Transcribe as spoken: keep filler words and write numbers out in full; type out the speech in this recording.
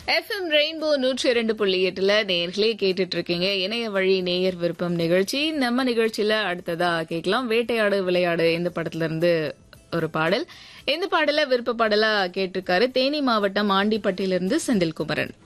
FM rainbow நூற்றி இரண்டு புள்ளி எட்டுல நேர்களே கேட்டுட்டு இருக்கீங்க. இணைய வழி நேயர் விருப்பம் நிகழ்ச்சி. நம்ம நிகழ்ச்சியில அடுத்ததா கேட்கலாம் வேட்டையாடு விளையாடு இந்த படத்துல இருந்து ஒரு பாடல். இந்த பாடல விருப்ப பாடலா கேட்டிருக்காரு தேனி மாவட்டம் ஆண்டிப்பட்டியிலிருந்து செந்தில்குமரன்.